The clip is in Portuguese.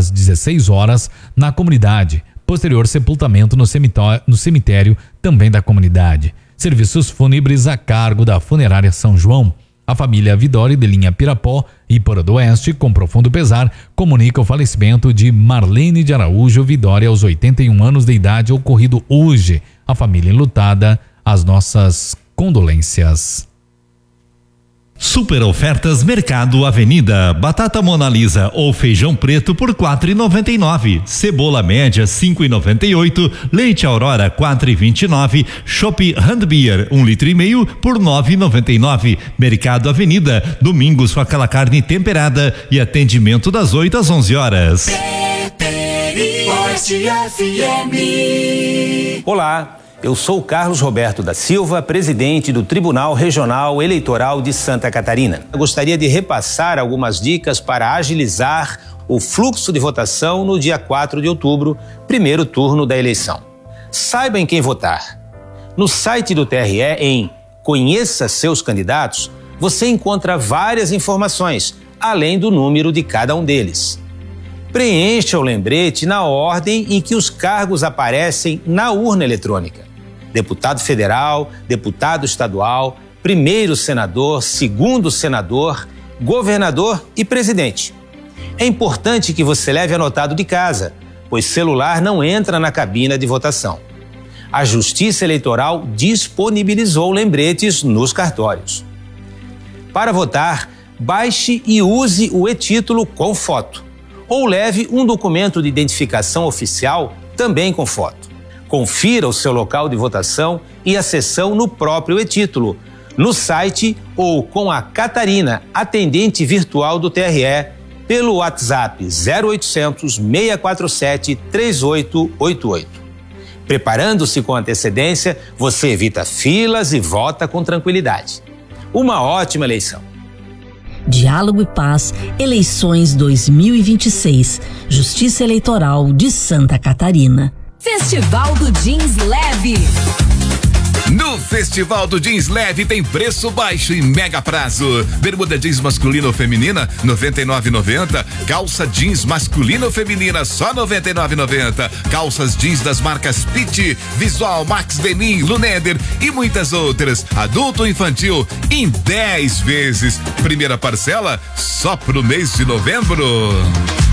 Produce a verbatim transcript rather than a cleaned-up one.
às dezesseis horas, na comunidade. Posterior sepultamento no cemitério, no cemitério também da comunidade. Serviços fúnebres a cargo da Funerária São João. A família Vidori de linha Pirapó e Porã do Oeste, com profundo pesar, comunica o falecimento de Marlene de Araújo Vidori aos oitenta e um anos de idade, ocorrido hoje. A família enlutada, as nossas condolências. Super ofertas Mercado Avenida. Batata Mona Lisa ou feijão preto por quatro e noventa e nove. Cebola média cinco e noventa e oito. Leite Aurora quatro e vinte e nove. Chopp Handbeer um litro e meio por nove e noventa e nove. Mercado Avenida. Domingos com aquela carne temperada e atendimento das oito às onze horas. Olá. Eu sou Carlos Roberto da Silva, presidente do Tribunal Regional Eleitoral de Santa Catarina. Eu gostaria de repassar algumas dicas para agilizar o fluxo de votação no dia quatro de outubro, primeiro turno da eleição. Saiba em quem votar. No site do T R E, em Conheça seus candidatos, você encontra várias informações, além do número de cada um deles. Preencha o lembrete na ordem em que os cargos aparecem na urna eletrônica. Deputado federal, deputado estadual, primeiro senador, segundo senador, governador e presidente. É importante que você leve anotado de casa, pois celular não entra na cabina de votação. A Justiça Eleitoral disponibilizou lembretes nos cartórios. Para votar, baixe e use o e-título com foto, ou leve um documento de identificação oficial também com foto. Confira o seu local de votação e a sessão no próprio e-título, no site ou com a Catarina, atendente virtual do T R E, pelo WhatsApp zero oitocentos, seis quatro sete, três oito oito oito. Preparando-se com antecedência, você evita filas e vota com tranquilidade. Uma ótima eleição. Diálogo e Paz, eleições dois mil e vinte e seis, Justiça Eleitoral de Santa Catarina. Festival do Jeans Leve. No Festival do Jeans Leve tem preço baixo e mega prazo. Bermuda jeans masculina ou feminina, noventa e nove reais e noventa centavos. Calça jeans masculina ou feminina, só noventa e nove reais e noventa centavos. Calças jeans das marcas Pitt, Visual, Max Denim, Luneder e muitas outras. Adulto ou infantil em dez vezes. Primeira parcela só pro mês de novembro.